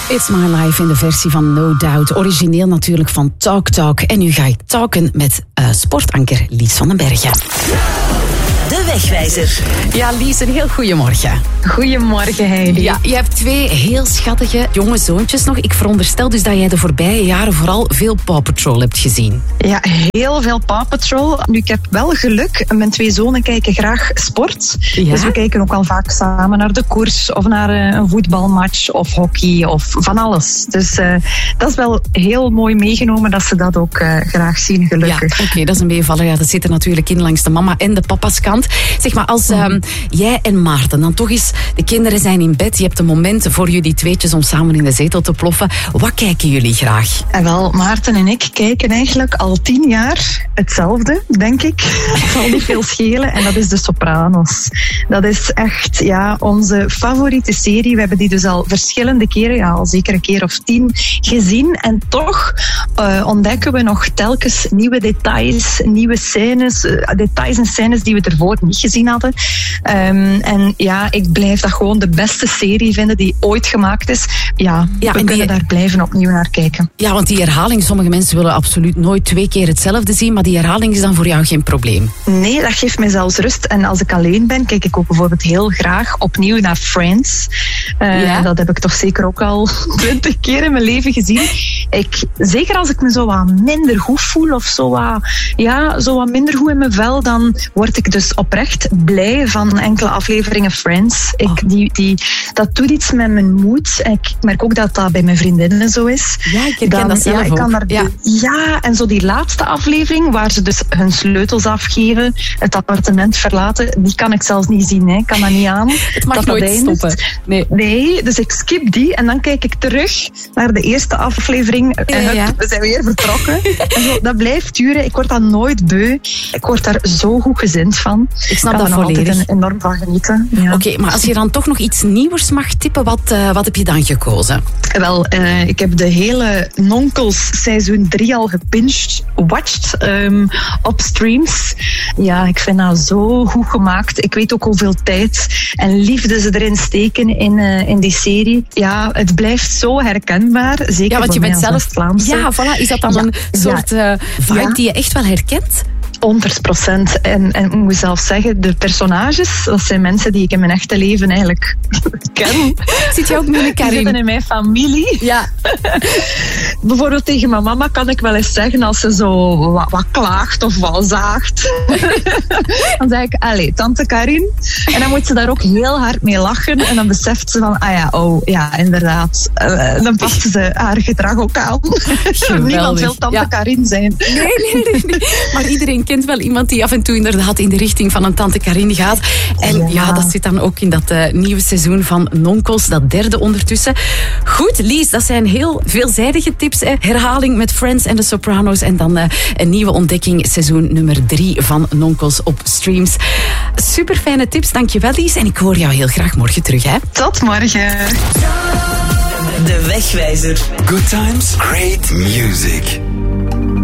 It's My Life in de versie van No Doubt. Origineel natuurlijk van Talk Talk. En nu ga ik talken met sportanker Lies van den Bergen. De Wegwijzer. Ja, Lies, een heel goeiemorgen. Goedemorgen, Heidi. Ja, je hebt 2 heel schattige jonge zoontjes nog. Ik veronderstel dus dat jij de voorbije jaren vooral veel Paw Patrol hebt gezien. Ja, heel veel Paw Patrol. Nu, ik heb wel geluk. Mijn 2 zonen kijken graag sport. Ja? Dus we kijken ook al vaak samen naar de koers of naar een voetbalmatch of hockey of van alles. Dus dat is wel heel mooi meegenomen dat ze dat ook graag zien, gelukkig. Ja, oké, dat is een meevaller. Ja, dat zit er natuurlijk in langs de mama en de papa's kant. Zeg maar, als jij en Maarten dan toch eens, de kinderen zijn in bed, je hebt een moment voor jullie tweetjes om samen in de zetel te ploffen. Wat kijken jullie graag? En wel, Maarten en ik kijken eigenlijk al 10 jaar hetzelfde, denk ik. Het zal niet veel schelen. En dat is de Sopranos. Dat is echt onze favoriete serie. We hebben die dus al verschillende keren, al zeker een keer of 10 gezien. En toch ontdekken we nog telkens nieuwe details, nieuwe scènes, details en scènes die we ervoor niet gezien hadden. En ik blijf dat gewoon de beste serie vinden die ooit gemaakt is. We kunnen daar blijven opnieuw naar kijken. Ja, want die herhaling, sommige mensen willen absoluut nooit 2 keer hetzelfde zien, maar die herhaling is dan voor jou geen probleem? Nee, dat geeft mij zelfs rust. En als ik alleen ben, kijk ik ook bijvoorbeeld heel graag opnieuw naar Friends. Dat heb ik toch zeker ook al 20 keer in mijn leven gezien. Zeker als ik me zo wat minder goed voel of zo wat minder goed in mijn vel, dan word ik dus oprecht blij van enkele afleveringen Friends. Dat doet iets met mijn moed. Ik merk ook dat dat bij mijn vriendinnen zo is. Ja, ik herken dat zelf ook. En zo die laatste aflevering, waar ze dus hun sleutels afgeven, het appartement verlaten, die kan ik zelfs niet zien. Ik kan dat niet aan. Het mag nooit stoppen. Nee, dus ik skip die en dan kijk ik terug naar de eerste aflevering. En we zijn weer vertrokken. En zo, dat blijft duren. Ik word dan nooit beu. Ik word daar zo goed gezind van. Ik snap dat volledig. Altijd enorm van genieten. Ja. Oké, maar als je dan toch nog iets nieuws mag tippen, wat heb je dan gekozen? Wel, ik heb de hele Nonkels seizoen 3 al watched op streams. Ja, ik vind dat zo goed gemaakt. Ik weet ook hoeveel tijd en liefde ze erin steken in die serie. Ja, het blijft zo herkenbaar. Zeker want je bent zelf Vlaamse. Ja, voilà. Is dat dan een soort vibe die je echt wel herkent? 100%. En ik moet zelf zeggen, de personages, dat zijn mensen die ik in mijn echte leven eigenlijk ken. Zit je ook met elkaar in? Die zitten in mijn familie. Ja. Bijvoorbeeld tegen mijn mama kan ik wel eens zeggen, als ze zo wat klaagt of wat zaagt. Dan zeg ik, allee, tante Karin. En dan moet ze daar ook heel hard mee lachen. En dan beseft ze van, inderdaad. Dan past ze haar gedrag ook aan. Niemand wil tante Karin zijn. Nee. Maar iedereen kent wel iemand die af en toe inderdaad in de richting van een tante Karin gaat. En dat zit dan ook in dat nieuwe seizoen van Nonkels, dat 3e ondertussen. Goed, Lies, dat zijn heel veelzijdige tips. Herhaling met Friends en The Sopranos en dan een nieuwe ontdekking, seizoen nummer 3 van Nonkels op streams. Super fijne tips, dankjewel Lies. En ik hoor jou heel graag morgen terug. Hè? Tot morgen. De Wegwijzer. Good times, great music.